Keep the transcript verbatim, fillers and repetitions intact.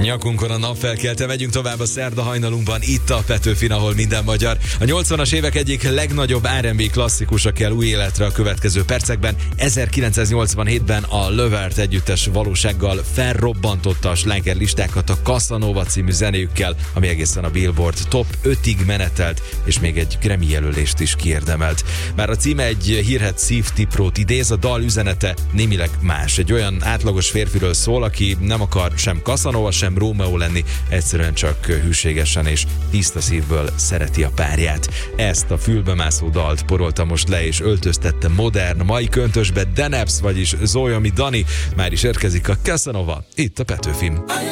nyakunkon a napfelkelte, megyünk tovább a szerda hajnalunkban, itt a Petőfin, ahol minden magyar. A nyolcvanas évek egyik legnagyobb er and bé klasszikusa kell új életre a következő percekben. ezerkilencszáznyolcvanhétben a Lövert együttes valósággal felrobbantotta a sláger listákat a Casanova című zenéjükkel, ami egészen a Billboard top ötig menetelt, és még egy Grammy jelölést is kiérdemelt. Bár a címe egy hírhedt szívtiprót idéz, a dal üzenete némileg más. Egy olyan átlagos férfiről szól, aki nem akar sem Casanova, sem Rómeó lenni, egyszerűen csak hűségesen és tiszta szívből szereti a párját. Ezt a fülbemászó dalt porolta most le és öltöztette modern, mai köntösbe Deneps, vagyis Zolyomi Dani. Már is érkezik a Casanova, itt a Petőfin.